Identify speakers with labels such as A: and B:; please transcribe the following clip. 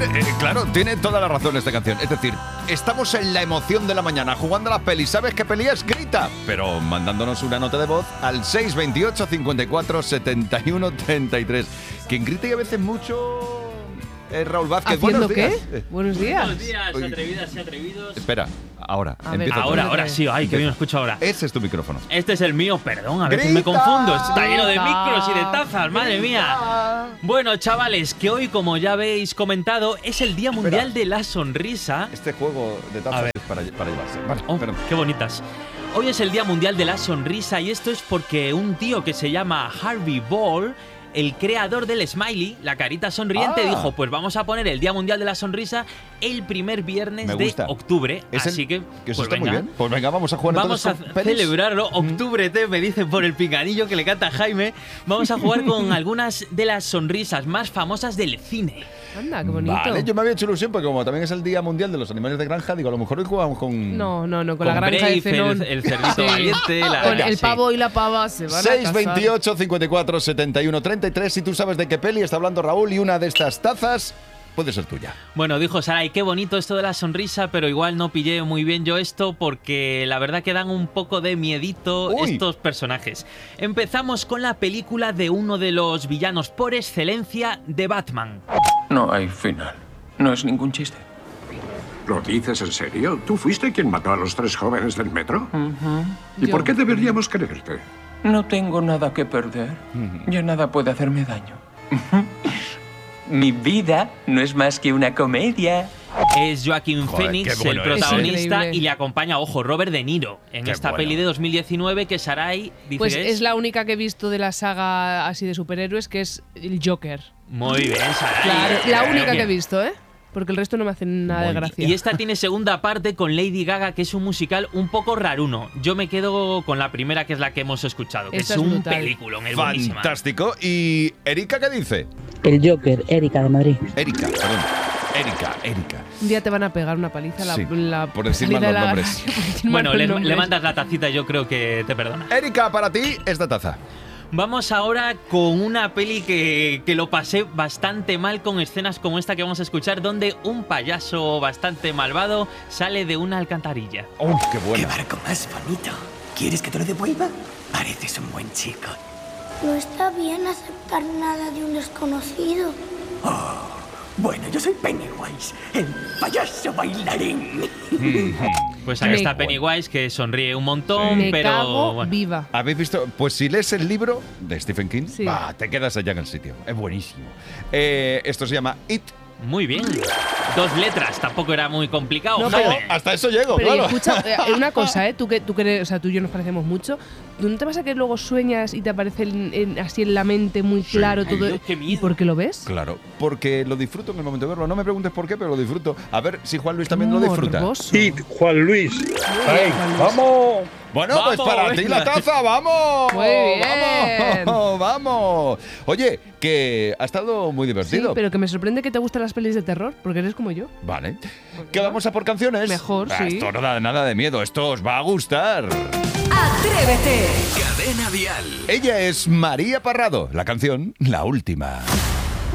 A: ver, claro, tiene toda la razón esta canción. Es decir, estamos en la emoción de la mañana jugando a la peli. ¿Sabes qué peli es? Grita. Pero mandándonos una nota de voz al 628 54 71 33. Quien grita y a veces mucho... Raúl Vázquez.
B: ¿Haciendo
A: Buenos días.
B: qué? Buenos días.
C: Buenos días, atrevidas y atrevidos.
A: Espera, ahora.
B: A ver,
A: empieza tú.
C: Ahora sí. Ay, que bien lo escucho ahora.
A: Ese es tu micrófono.
C: Este es el mío, perdón, a veces
A: ¡Grita!
C: me confundo. Está lleno de
B: ¡Grita!
C: micros y de tazas, madre mía. Bueno, chavales, que hoy, como ya habéis comentado, es el Día Mundial de la Sonrisa.
A: Este juego de
C: A
A: tazas
C: ver.
A: es para llevarse. Vale,
C: Oh,
A: perdón.
C: qué bonitas. Hoy es el Día Mundial de la Sonrisa y esto es porque un tío que se llama Harvey Ball, el creador del smiley, la carita sonriente, dijo, pues vamos a poner el Día Mundial de la Sonrisa el primer viernes
A: Me
C: de
A: gusta.
C: octubre. Así que,
A: eso
C: pues
A: está muy
C: venga.
A: bien. Pues venga, vamos a jugar
C: Vamos a
A: entonces con pelis.
C: celebrarlo. Octubre T, me dicen por el pinganillo que le canta Jaime. Vamos a jugar con algunas de las sonrisas más famosas del cine.
B: Anda, qué bonito.
A: Vale, yo me había hecho ilusión porque como también es el Día Mundial de los Animales de Granja, digo, a lo mejor hoy jugamos con...
B: No, con
C: Con
B: la granja
C: Brave,
B: de Zenón.
C: el cerdito valiente,
B: Con el
C: sí.
B: pavo y la pava se van a casar.
A: 628 54 71 33. Si tú sabes de qué peli está hablando Raúl y una de estas tazas puede ser tuya.
C: Bueno, dijo Saray, qué bonito esto de la sonrisa, pero igual no pillé muy bien yo esto porque la verdad que dan un poco de miedito
A: Uy.
C: estos personajes. Empezamos con la película de uno de los villanos por excelencia de Batman.
D: No hay final. No es ningún chiste.
E: ¿Lo dices en serio? ¿Tú fuiste quien mató a los 3 jóvenes del metro? ¿Y por qué deberíamos creerte?
D: No tengo nada que perder. Ya nada puede hacerme daño. Mi vida no es más que una comedia.
C: Es Joaquin
A: Joder,
C: Phoenix,
A: qué bueno
C: el
A: es.
C: protagonista,
B: Es increíble.
C: y le acompaña, ojo, Robert De Niro, en
A: Qué
C: esta
A: bueno.
C: peli de 2019 que Saray dice
B: Pues
C: que
B: es la única que he visto de la saga así de superhéroes, que es el Joker.
C: Muy bien, Saray.
B: Claro, la única que he
C: Bien.
B: visto, ¿eh? Porque el resto no me hacen nada de gracia.
C: Y esta tiene segunda parte con Lady Gaga, que es un musical un poco raruno. Yo me quedo con la primera, que es la que hemos escuchado, que
B: Esta
C: es
B: es
C: un
B: brutal.
C: peliculón, es buenísima.
A: Fantástico. ¿Y Erika qué dice?
F: El Joker, Erika de Madrid.
A: Erika, perdón. Erika.
B: Un día te van a pegar una paliza
A: Sí,
B: la
A: por decir
B: salida
A: mal
B: de
A: los
B: la
A: nombres.
B: radio, por decir mal
C: Bueno,
B: los
C: le
B: nombres.
C: mandas la tacita y yo creo que te perdona.
A: Erika, para ti, esta taza.
C: Vamos ahora con una peli que lo pasé bastante mal con escenas como esta que vamos a escuchar, donde un payaso bastante malvado sale de una alcantarilla.
A: ¡Oh, qué
G: ¡Qué
A: buena!
G: barco más bonito! ¿Quieres que te lo devuelva? Pareces un buen chico.
H: No está bien aceptar nada de un desconocido.
G: Bueno, yo soy Pennywise, el payaso bailarín.
C: Pues ahí
B: Me-
C: está Pennywise, que sonríe un montón,
B: Me
C: pero
B: cago
C: bueno.
B: viva.
A: ¿Habéis visto? Pues si lees el libro de Stephen King,
B: Sí.
A: te quedas allá en el sitio. Es buenísimo. Esto se llama It.
C: Muy bien. 2 letras, tampoco era muy complicado.
B: No,
C: Jaime.
A: Hasta eso llego,
B: Pero
A: claro.
B: escucha, una cosa, ¿eh? Tú que eres, o sea, tú y yo nos parecemos mucho. ¿Tú no te pasa que luego sueñas y te aparece así en la mente muy claro
C: Ay,
B: todo?
C: Dios, qué miedo.
B: ¿Y por qué lo ves?
A: Claro, porque lo disfruto en el momento de verlo. No me preguntes por qué, pero lo disfruto. A ver si Juan Luis también lo disfruta.
B: Morboso.
I: Juan Luis.
B: Ahí,
I: ¡Vamos!
A: Bueno, pues
C: Vamos,
A: para ti la
C: venga.
A: taza, ¡vamos!
B: Muy bien.
A: ¡Vamos! Oye, que ha estado muy
B: Sí,
A: divertido.
B: pero que me sorprende que te gustan las pelis de terror, porque eres como yo.
A: Vale. ¿Qué vamos a por canciones?
B: Mejor, sí.
A: Esto no da nada de miedo, esto os va a gustar.
J: Atrévete.
G: Cadena Dial.
A: Ella es María Parrado, la canción La Última.